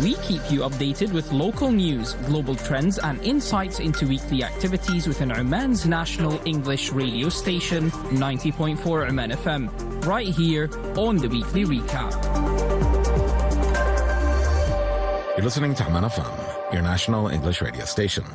We keep you updated with local news, global trends, and insights into weekly activities within Oman's national English radio station, 90.4 Oman FM, right here on the Weekly Recap. You're listening to Oman FM, your national English radio station.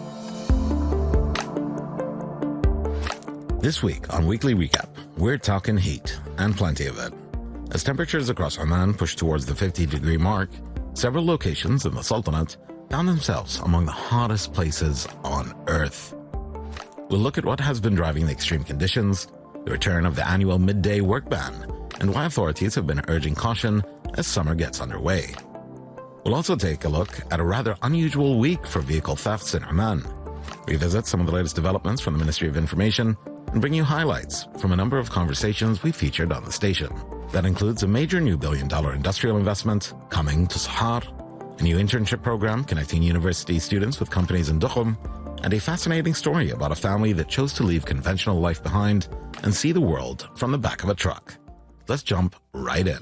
This week on Weekly Recap, we're talking heat, and plenty of it. As temperatures across Oman push towards the 50-degree mark, several locations in the Sultanate found themselves among the hottest places on Earth. We'll look at what has been driving the extreme conditions, the return of the annual midday work ban, and why authorities have been urging caution as summer gets underway. We'll also take a look at a rather unusual week for vehicle thefts in Oman, revisit some of the latest developments from the Ministry of Information, and bring you highlights from a number of conversations we featured on the station. That includes a major new billion-dollar industrial investment coming to Sahar, a new internship program connecting university students with companies in Duqm, and a fascinating story about a family that chose to leave conventional life behind and see the world from the back of a truck. Let's jump right in.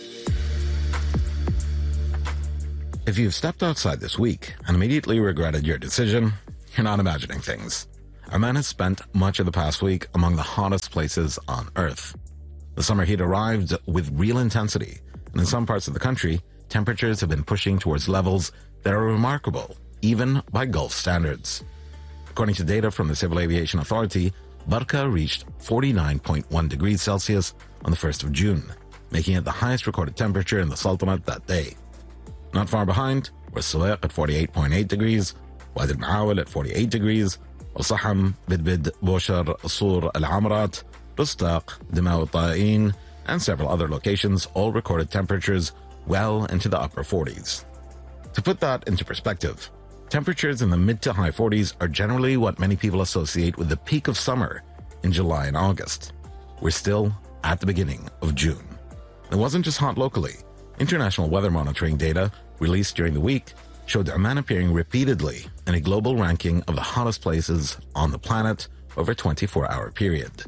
If you've stepped outside this week and immediately regretted your decision, you're not imagining things. Oman has spent much of the past week among the hottest places on Earth. The summer heat arrived with real intensity, and in some parts of the country, temperatures have been pushing towards levels that are remarkable, even by Gulf standards. According to data from the Civil Aviation Authority, Barqa reached 49.1 degrees Celsius on the 1st of June, making it the highest recorded temperature in the Sultanate that day. Not far behind were Suwaiq at 48.8 degrees, Wadi al-Maawil at 48 degrees, Al-Saham, Bidbid, Boshar, Sur, Al-Amrat, Rustaq, Dimau al-Ta'in, and several other locations all recorded temperatures well into the upper 40s. To put that into perspective, temperatures in the mid to high 40s are generally what many people associate with the peak of summer in July and August. We're still at the beginning of June. It wasn't just hot locally. International weather monitoring data released during the week showed Oman appearing repeatedly in a global ranking of the hottest places on the planet over a 24-hour period.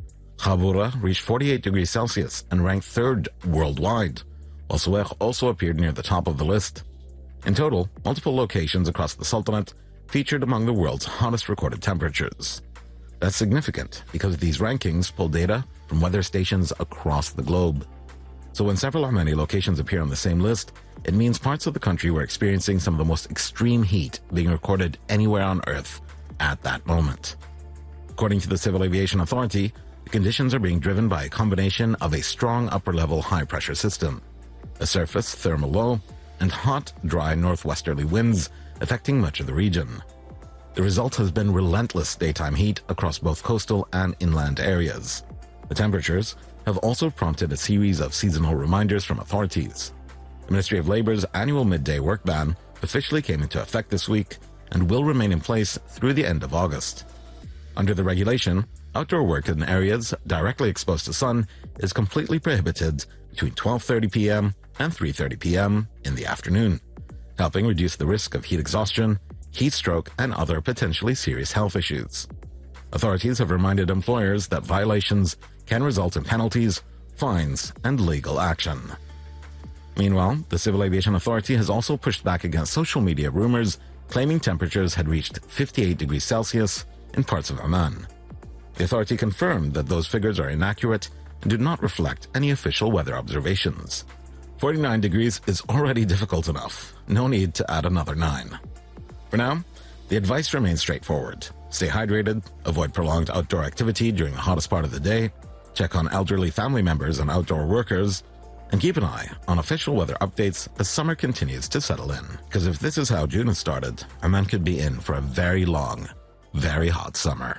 Khabura reached 48 degrees Celsius and ranked third worldwide, while Suwaiq also appeared near the top of the list. In total, multiple locations across the Sultanate featured among the world's hottest recorded temperatures. That's significant because these rankings pull data from weather stations across the globe. So when several Omani locations appear on the same list, it means parts of the country were experiencing some of the most extreme heat being recorded anywhere on Earth at that moment. According to the Civil Aviation Authority, the conditions are being driven by a combination of a strong upper-level high-pressure system, a surface thermal low, and hot, dry northwesterly winds affecting much of the region. The result has been relentless daytime heat across both coastal and inland areas. The temperatures have also prompted a series of seasonal reminders from authorities. The Ministry of Labour's annual midday work ban officially came into effect this week and will remain in place through the end of August. Under the regulation, outdoor work in areas directly exposed to sun is completely prohibited between 12:30 p.m. and 3:30 p.m. in the afternoon, helping reduce the risk of heat exhaustion, heat stroke, and other potentially serious health issues. Authorities have reminded employers that violations can result in penalties, fines, and legal action. Meanwhile, the Civil Aviation Authority has also pushed back against social media rumors claiming temperatures had reached 58 degrees Celsius in parts of Oman. The authority confirmed that those figures are inaccurate and do not reflect any official weather observations. 49 degrees is already difficult enough. No need to add another 9. For now, the advice remains straightforward. Stay hydrated, avoid prolonged outdoor activity during the hottest part of the day, check on elderly family members and outdoor workers, and keep an eye on official weather updates as summer continues to settle in. Because if this is how June has started, Oman could be in for a very long, very hot summer.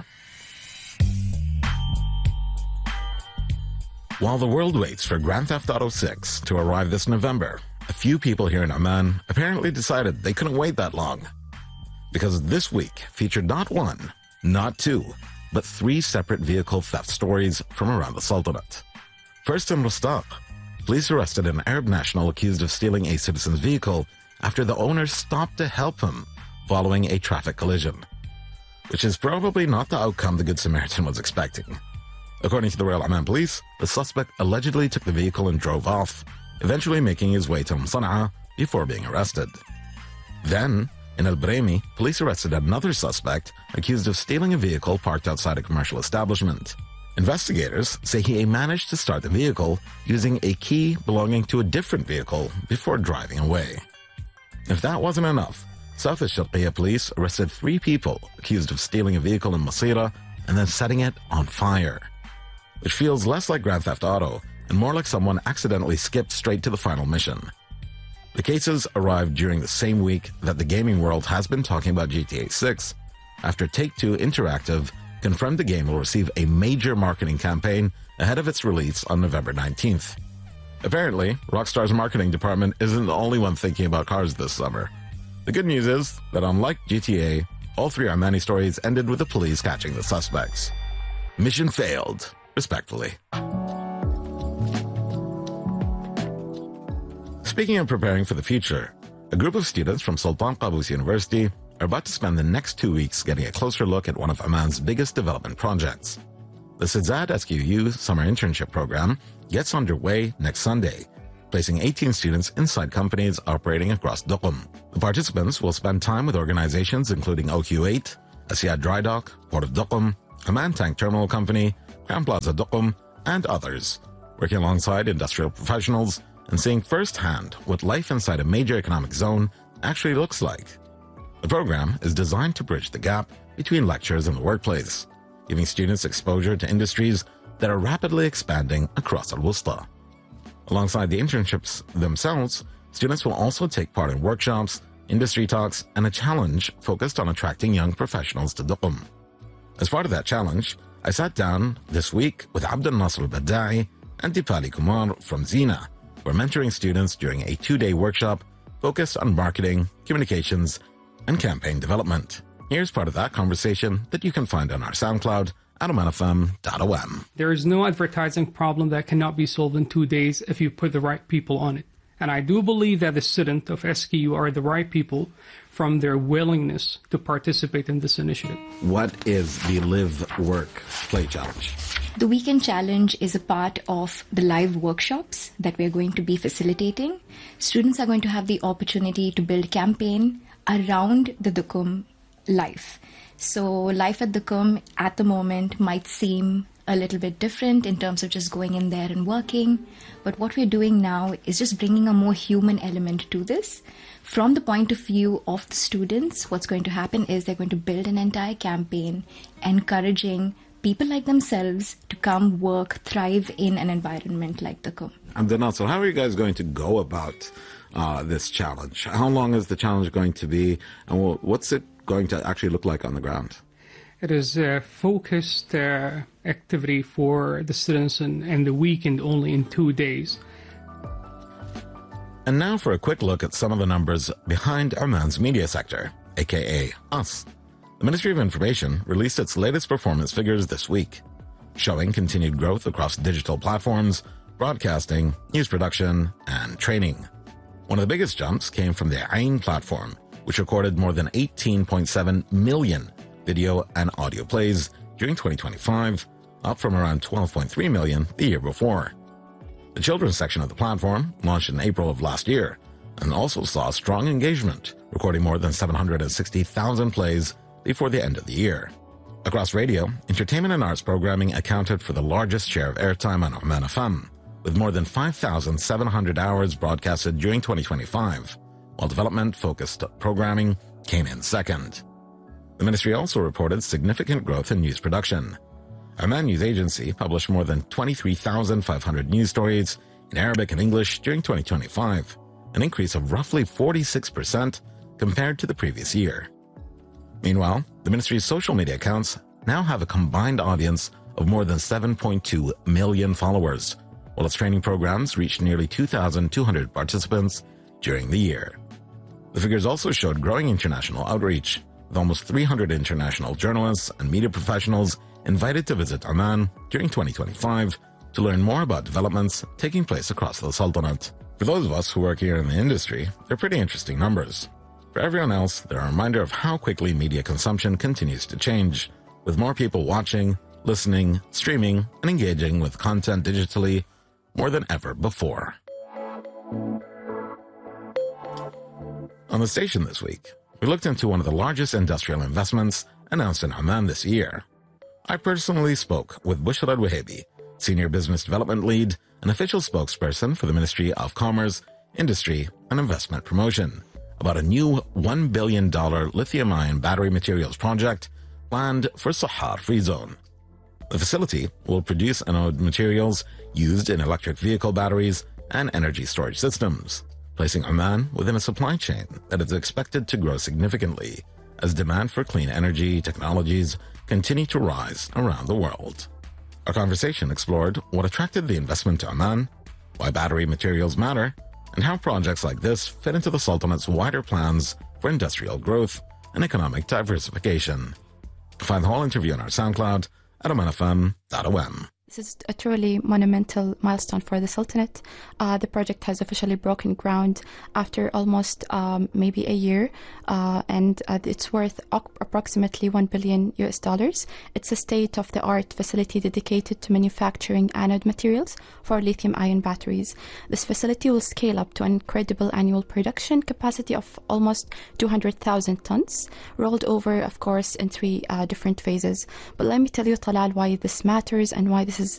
While the world waits for Grand Theft Auto 6 to arrive this November, a few people here in Oman apparently decided they couldn't wait that long. Because this week featured not one, not two, but 3 separate vehicle theft stories from around the Sultanate. First in Rustaq, police arrested an Arab national accused of stealing a citizen's vehicle after the owner stopped to help him following a traffic collision, which is probably not the outcome the Good Samaritan was expecting. According to the Royal Oman Police, the suspect allegedly took the vehicle and drove off, eventually making his way to Sana'a, before being arrested. Then, in El Bremi, police arrested another suspect accused of stealing a vehicle parked outside a commercial establishment. Investigators say he managed to start the vehicle using a key belonging to a different vehicle before driving away. If that wasn't enough, South Sharqiya police arrested 3 people accused of stealing a vehicle in Masira and then setting it on fire, which feels less like Grand Theft Auto and more like someone accidentally skipped straight to the final mission. The cases arrived during the same week that the gaming world has been talking about GTA 6, after Take-Two Interactive confirmed the game will receive a major marketing campaign ahead of its release on November 19th. Apparently, Rockstar's marketing department isn't the only one thinking about cars this summer. The good news is that unlike GTA, all 3 Omani stories ended with the police catching the suspects. Mission failed, respectfully. Speaking of preparing for the future, a group of students from Sultan Qaboos University are about to spend the next 2 weeks getting a closer look at one of Oman's biggest development projects. The Sidzad SQU Summer Internship Program gets underway next Sunday, placing 18 students inside companies operating across Duqm. The participants will spend time with organizations including OQ8, Asiad Dry Dock, Port of Duqm, Oman Tank Terminal Company, Crown Plaza Duqm, and others, working alongside industrial professionals and seeing firsthand what life inside a major economic zone actually looks like. The program is designed to bridge the gap between lectures and the workplace, giving students exposure to industries that are rapidly expanding across Al-Wusta. Alongside the internships themselves, students will also take part in workshops, industry talks, and a challenge focused on attracting young professionals to Duqm. As part of that challenge, I sat down this week with Abdel Nasr al-Badda'i and Dipali Kumar from Zina, who are mentoring students during a 2-day workshop focused on marketing, communications, and campaign development. Here's part of that conversation that you can find on our SoundCloud at omanfm.om. There is no advertising problem that cannot be solved in 2 days if you put the right people on it. And I do believe that the students of SQU are the right people from their willingness to participate in this initiative. What is the Live, Work, Play Challenge? The Weekend Challenge is a part of the live workshops that we're going to be facilitating. Students are going to have the opportunity to build a campaign around the Duqm life. So life at Duqm at the moment might seem a little bit different in terms of just going in there and working. But what we're doing now is just bringing a more human element to this. From the point of view of the students, what's going to happen is they're going to build an entire campaign encouraging people like themselves to come work, thrive in an environment like Duqm. Abdel Nasr, how are you guys going to go about this challenge? How long is the challenge going to be, and what's it going to actually look like on the ground? It is a focused activity for the students and the weekend only in 2 days. And now for a quick look at some of the numbers behind Oman's media sector, aka us. The Ministry of Information released its latest performance figures this week, showing continued growth across digital platforms, broadcasting, news production, and training. One of the biggest jumps came from the Ain platform, which recorded more than 18.7 million video and audio plays during 2025, up from around 12.3 million the year before. The children's section of the platform launched in April of last year and also saw strong engagement, recording more than 760,000 plays before the end of the year. Across radio, entertainment and arts programming accounted for the largest share of airtime on Oman FM, with more than 5,700 hours broadcasted during 2025, while development-focused programming came in second. The ministry also reported significant growth in news production. Oman News Agency published more than 23,500 news stories in Arabic and English during 2025, an increase of roughly 46% compared to the previous year. Meanwhile, the ministry's social media accounts now have a combined audience of more than 7.2 million followers, while its training programs reached nearly 2,200 participants during the year. The figures also showed growing international outreach, with almost 300 international journalists and media professionals invited to visit Oman during 2025 to learn more about developments taking place across the Sultanate. For those of us who work here in the industry, they're pretty interesting numbers. For everyone else, they're a reminder of how quickly media consumption continues to change, with more people watching, listening, streaming, and engaging with content digitally more than ever before. On the station this week, we looked into one of the largest industrial investments announced in Oman this year. I personally spoke with Bushra Al-Wahabi, Senior Business Development Lead and official spokesperson for the Ministry of Commerce, Industry and Investment Promotion, about a new $1 billion lithium-ion battery materials project planned for Sahar Free Zone. The facility will produce anode materials used in electric vehicle batteries and energy storage systems, placing Oman within a supply chain that is expected to grow significantly as demand for clean energy technologies continue to rise around the world. Our conversation explored what attracted the investment to Oman, why battery materials matter, and how projects like this fit into the Sultanate's wider plans for industrial growth and economic diversification. Find the whole interview on our SoundCloud at omanfm.om. This is a truly monumental milestone for the Sultanate. The project has officially broken ground after almost maybe a year, and it's worth approximately $1 billion. It's a state-of-the-art facility dedicated to manufacturing anode materials for lithium-ion batteries. This facility will scale up to an incredible annual production capacity of almost 200,000 tons, rolled over, of course, in three different phases. But let me tell you, Talal, why this matters and why this is